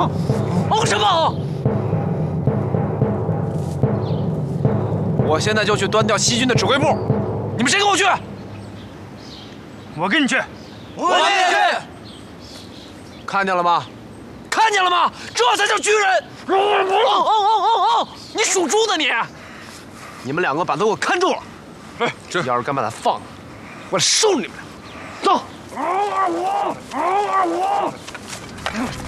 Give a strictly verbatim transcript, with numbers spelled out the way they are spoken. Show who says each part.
Speaker 1: 哦哦什么哦？我现在就去端掉西军的指挥部，你们谁跟我去？
Speaker 2: 我跟你去。
Speaker 1: 我跟你去。看见了吗？看见了吗？这才叫军人！哦哦哦哦哦！你属猪的你！你们两个把他给我看住了。哎，这要是敢把他放了，我收你们俩。走。